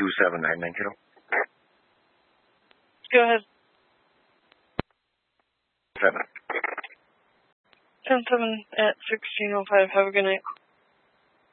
27990. Go ahead. 7. 10-7 at 1605. Have a good night.